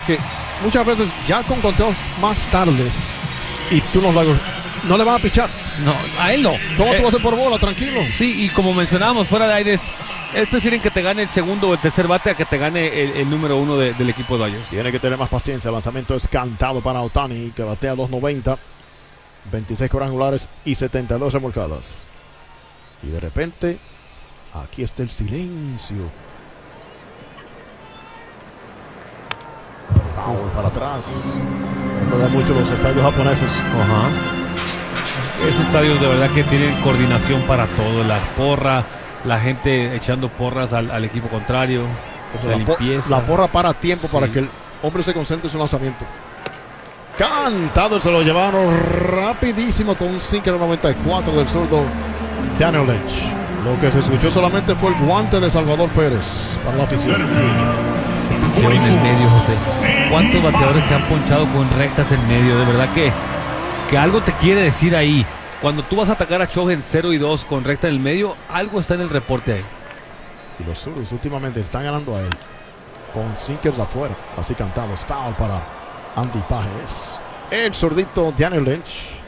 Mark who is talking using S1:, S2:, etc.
S1: que muchas veces ya con conteos más tardes y tú no le vas a pichar.
S2: No, a él no.
S1: ¿Cómo tú vas a hacer por bola? Tranquilo.
S2: Sí, y como mencionábamos fuera de aires, prefieren que te gane el segundo o el tercer bate a que te gane el número uno del equipo de Dodgers.
S1: Tiene que tener más paciencia. El lanzamiento es cantado para Ohtani, que batea 2.90, 26 cuadrangulares y 72 remolcadas. Y de repente, aquí está el silencio. Foul para atrás. Recuerda mucho los estadios japoneses.
S2: Ajá. Esos estadios de verdad que tienen coordinación para todo. La porra, la gente echando porras al equipo contrario. La limpieza.
S1: La porra para tiempo, sí, para que el hombre se concentre en su lanzamiento. Cantado, se lo llevaron rapidísimo con un sinker 94 del zurdo Daniel Lynch. Lo que se escuchó solamente fue el guante de Salvador Pérez para la afición.
S2: Se pinchó en el medio, José. ¿Cuántos bateadores se han ponchado con rectas en medio? De verdad que algo te quiere decir ahí. Cuando tú vas a atacar a Shohei en 0-2 con recta en el medio, algo está en el reporte ahí.
S1: Y los zurdos últimamente están ganando a él con sinkers afuera. Así cantamos. Foul para Andy Pages. El zurdito Daniel Lynch.